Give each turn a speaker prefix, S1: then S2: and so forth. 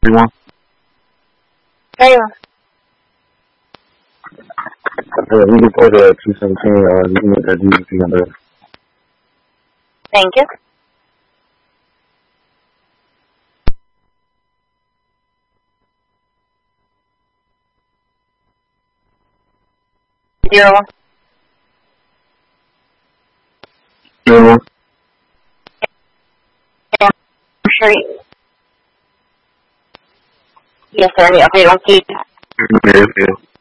S1: everyone.
S2: Hey.
S1: We can go to 217, you can make that DVC number.
S2: Thank you. Zero.
S1: Zero.
S2: Yeah. Sure. Yes, sir. Okay, okay.
S1: Airfield.